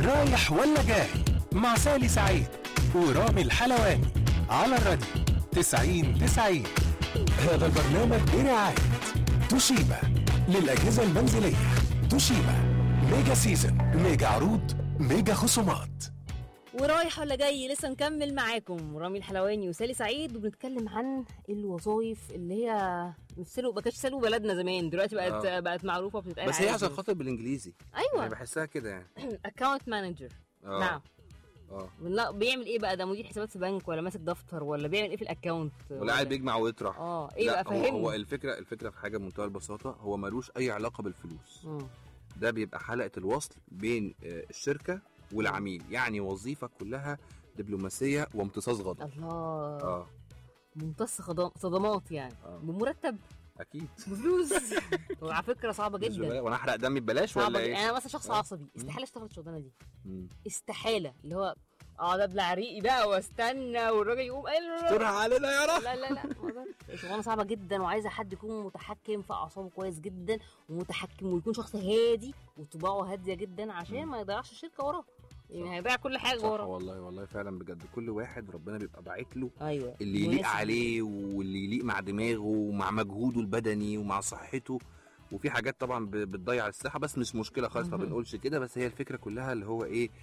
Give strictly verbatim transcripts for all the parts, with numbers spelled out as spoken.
رايح ولا جاي مع سالي سعيد ورامي الحلواني على الراديو تسعين تسعين. هذا البرنامج برعاية توشيبا للأجهزة المنزلية. توشيبا ميجا سيزن، ميجا عروض، ميجا خصومات. ورايح ولا جاي لسه نكمل معاكم رامي الحلواني وسالي سعيد، وبنتكلم عن الوظائف اللي هي مثلوا ما كانتش سلو بلدنا زمان، دلوقتي بقت آه. بقت معروفه وبتتقال بس هي عشان خاطر بالانجليزي. ايوه انا بحسها كده يعني. اكاونت مانجر. نعم. اه لا بيعمل ايه بقى؟ ده مدير حسابات في بنك ولا ماسك دفتر ولا بيعمل ايه في الاكاونت؟ ولا قاعد بيجمع ويطرح؟ اه ايه بقى فهمني. هو, هو الفكره الفكره في حاجه بمنتهى البساطه، هو ملوش اي علاقه بالفلوس. م. ده بيبقى حلقه الوصل بين الشركه والعميل، يعني وظيفه كلها دبلوماسيه وامتصاص غضب. الله. اه ممتص صدمات يعني. آه. بمرتب اكيد بفلوس. وعلى فكره صعبه جدا. وانا احرق دمي ببلاش ولا ايه؟ انا مثلا شخص عصبي استحاله اشتغل الشغلانه دي. مم. استحاله، اللي هو اقعد ابلع ريقي بقى واستنى والراجل يقوم قال استرها علينا يا رب. لا لا لا شغلانه صعبه جدا، وعايزه حد يكون متحكم في اعصابه كويس جدا ومتحكم، ويكون شخص هادي وطباعه هاديه جدا عشان ما يضيعش الشركه وراه، يعني هيضيع كل حاجه وراه. والله والله فعلا بجد، كل واحد ربنا بيبقى باعت له أيوة. اللي يليق عليه واللي يليق مع دماغه ومع مجهوده البدني ومع صحته. وفي حاجات طبعا بتضيع الصحه، بس مش مشكله خالص، ما بنقولش كده، بس هي الفكره كلها اللي هو ايه،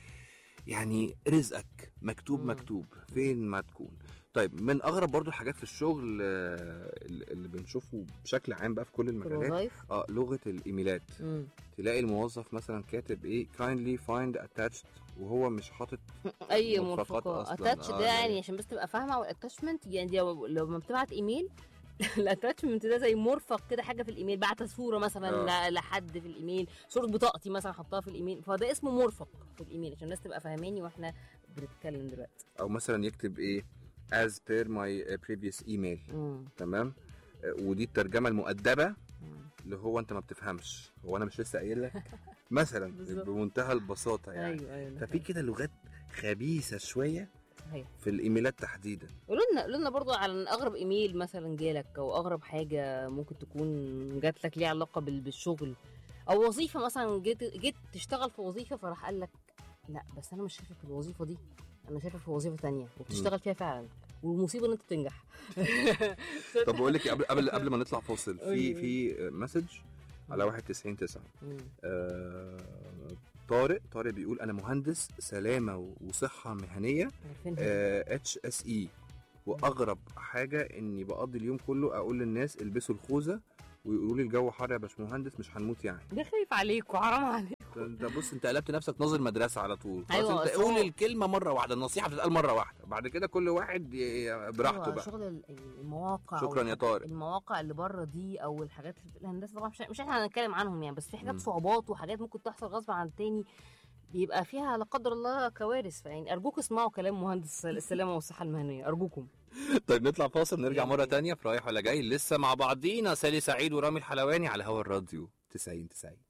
يعني رزقك مكتوب مم. مكتوب فين ما تكون. طيب من اغرب برضو الحاجات في الشغل اللي بنشوفه بشكل عام بقى في كل المجالات، اه لغه الايميلات. مم. تلاقي الموظف مثلا كاتب ايه kindly find attached وهو مش حاطط اي مرفقات attached. ده يعني عشان بس تبقى فاهمه، والاتاتشمنت يعني لو ما بتبعت ايميل الاتاتشمنت ده زي مرفق كده، حاجه في الايميل، بعت صوره مثلا آه. لحد في الايميل، صوره بطاقتي مثلا حطها في الايميل، فده اسمه مرفق في الايميل عشان الناس تبقى فاهماني واحنا بنتكلم دلوقتي. او مثلا يكتب ايه as per my previous email. مم. تمام. ودي الترجمه المؤدبه اللي هو انت ما بتفهمش، هو انا مش لسه قايل لك مثلا بمنتهى البساطه يعني. أيوة أيوة. ففي كده لغات خبيثه شويه في الايميلات تحديدا. قولوا لنا قولوا لنا برضه على اغرب ايميل مثلا جالك، او اغرب حاجه ممكن تكون جات لك ليها علاقه بالشغل، او وظيفه مثلا جيت جيت تشتغل في وظيفه فراح قال لك لا بس انا مش شايفك في الوظيفه دي، انا شايفك في وظيفه تانية وبتشتغل فيها فعلا، والمصيبه ان انت تنجح. طب بقول لك قبل قبل قبل ما نطلع فاصل، في في مسج على واحد تسعين تسعة. آه طارق طارق بيقول انا مهندس سلامه وصحه مهنيه اتش اس اي، واغرب حاجه اني بقضي اليوم كله اقول للناس البسوا الخوذه ويقولوا لي الجو حر يا باشمهندس مش هنموت يعني. ده خايف عليك وحرام عليك. انت بص انت قلبت نفسك ناظر مدرسه على طول. أيوة انت قول الكلمه مره واحده، النصيحه بتتقال مره واحده، بعد كده كل واحد براحته. أيوة بقى شغل المواقع. شكرا يا طارق. المواقع اللي بره دي او الحاجات اللي في الهندسه طبعا مش, مش احنا هنتكلم عنهم يعني، بس في حاجات م. صعوبات وحاجات ممكن تحصل غصب عن التاني، بيبقى فيها لا قدر الله كوارث. يعني ارجوكم اسمعوا كلام مهندس السلامه والصحه المهنيه ارجوكم. طيب نطلع فاصل نرجع مره تانية في رايح ولا جاي، لسه مع بعضينا سالي سعيد ورامي الحلواني على هوا الراديو تسعين تسعين.